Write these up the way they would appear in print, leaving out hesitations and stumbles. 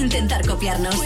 intentar copiarnos.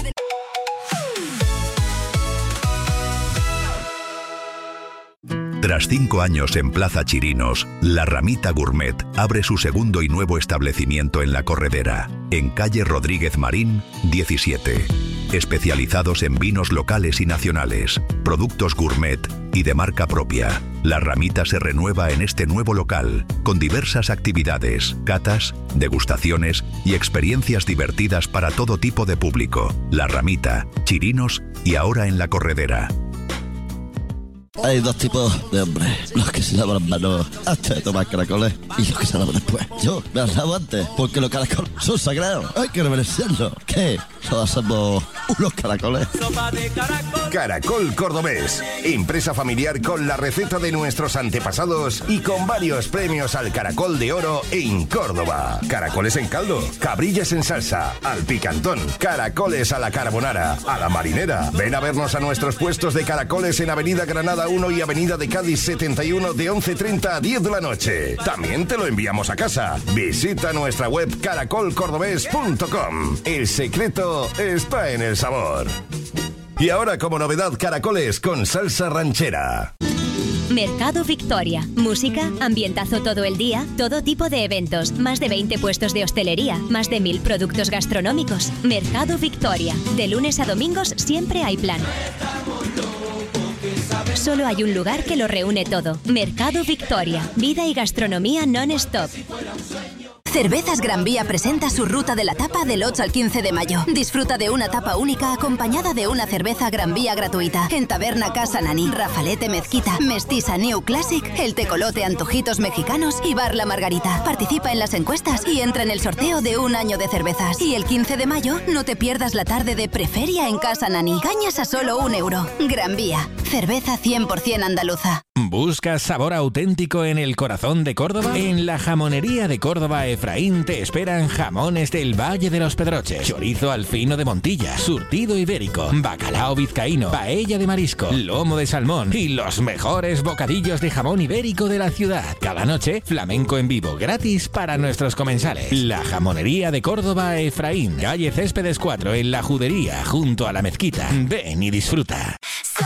Tras 5 años en Plaza Chirinos, La Ramita Gourmet abre su segundo y nuevo establecimiento en La Corredera, en calle Rodríguez Marín, 17. Especializados en vinos locales y nacionales, productos gourmet y de marca propia. La Ramita se renueva en este nuevo local, con diversas actividades, catas, degustaciones y experiencias divertidas para todo tipo de público. La Ramita, Chirinos y ahora en La Corredera. Hay dos tipos de hombres, los que se lavan las manos antes de tomar caracoles y los que se lavan después. Yo me las lavo antes, porque los caracoles son sagrados, hay que reverenciarlos. ¿Qué? Todos somos unos caracoles. Caracol Cordobés, empresa familiar con la receta de nuestros antepasados y con varios premios al Caracol de Oro en Córdoba. Caracoles en caldo, cabrillas en salsa, al picantón, caracoles a la carbonara, a la marinera. Ven a vernos a nuestros puestos de caracoles en Avenida Granada 1 y Avenida de Cádiz 71 de 11:30 a 10 de la noche. También te lo enviamos a casa. Visita nuestra web caracolcordobés.com. El secreto está en el sabor. Y ahora como novedad, caracoles con salsa ranchera. Mercado Victoria. Música, ambientazo todo el día, todo tipo de eventos, más de 20 puestos de hostelería, más de 1000 productos gastronómicos. Mercado Victoria. De lunes a domingos siempre hay plan. Solo hay un lugar que lo reúne todo. Mercado Victoria. Vida y gastronomía non-stop. Cervezas Gran Vía presenta su ruta de la tapa del 8 al 15 de mayo. Disfruta de una tapa única acompañada de una cerveza Gran Vía gratuita. En Taberna Casa Nani, Rafalete Mezquita, Mestiza New Classic, El Tecolote Antojitos Mexicanos y Bar La Margarita. Participa en las encuestas y entra en el sorteo de un año de cervezas. Y el 15 de mayo no te pierdas la tarde de Preferia en Casa Nani. Cañas a solo €1. Gran Vía. Cerveza 100% andaluza. ¿Buscas sabor auténtico en el corazón de Córdoba? En la Jamonería de Córdoba Efraín te esperan jamones del Valle de los Pedroches, chorizo al fino de Montilla, surtido ibérico, bacalao vizcaíno, paella de marisco, lomo de salmón y los mejores bocadillos de jamón ibérico de la ciudad. Cada noche, flamenco en vivo gratis para nuestros comensales. La Jamonería de Córdoba Efraín, calle Céspedes 4 en La Judería, junto a la mezquita. Ven y disfruta.